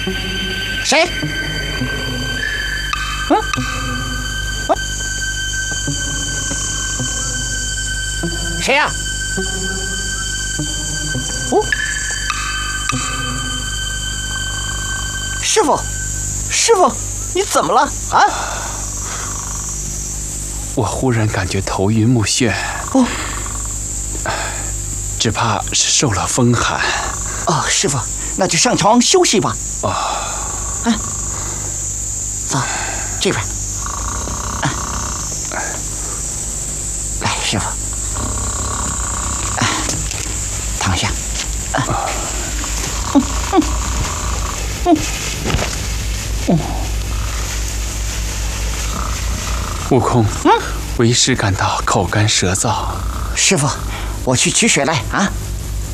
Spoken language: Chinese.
谁？嗯？谁呀？哦，师傅，师傅，你怎么了啊？ 我忽然感觉头晕目眩。 哦， 只怕是受了风寒。 哦，师傅，那就上床休息吧。 哦， 走，这边。来，师傅，躺下。 悟空，为师感到口干舌燥。 师傅，我去取水来啊。